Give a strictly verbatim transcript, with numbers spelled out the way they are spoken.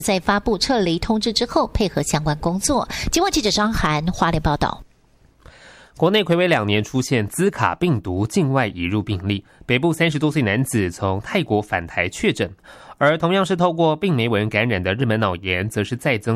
在发布撤离通知之后，配合相关工作。今晚记者张涵花莲报道。 国内睽违两年出现兹卡病毒境外移入病例，北部三十多岁男子从泰国返台确诊，而同样是透过病媒蚊感染的日本脑炎，则是再增